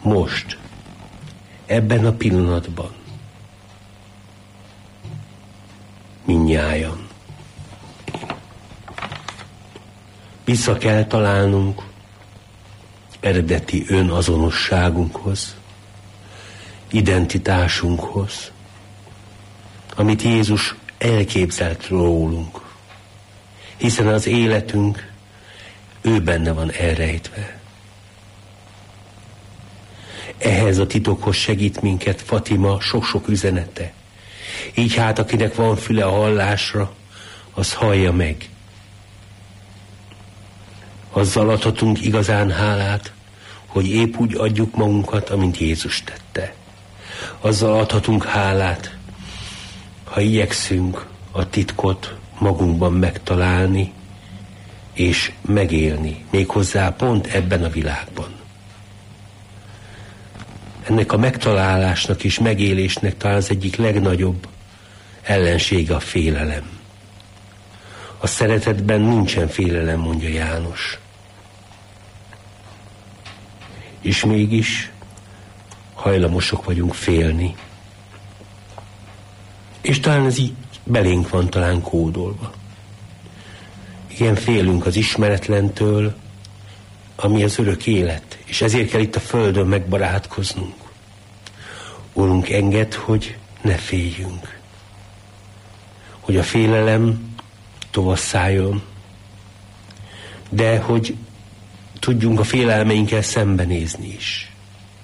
most, ebben a pillanatban, mindnyájan. Vissza kell találnunk eredeti önazonosságunkhoz, identitásunkhoz, amit Jézus elképzelt rólunk, hiszen az életünk ő benne van elrejtve. Ehhez a titokhoz segít minket Fatima sok-sok üzenete. Így hát, akinek van füle a hallásra, az hallja meg. Azzal adhatunk igazán hálát, hogy épp úgy adjuk magunkat, amint Jézus tette. Azzal adhatunk hálát, ha igyekszünk a titkot magunkban megtalálni és megélni, méghozzá pont ebben a világban. Ennek a megtalálásnak és megélésnek talán az egyik legnagyobb ellensége a félelem. A szeretetben nincsen félelem, mondja János. És mégis hajlamosok vagyunk félni. És talán ez így belénk van talán kódolva. Igen, félünk az ismeretlentől, ami az örök élet, és ezért kell itt a földön megbarátkoznunk. Urunk, engedd, hogy ne féljünk, hogy a félelem tovasszáljon, de hogy tudjunk a félelmeinkkel szembenézni is.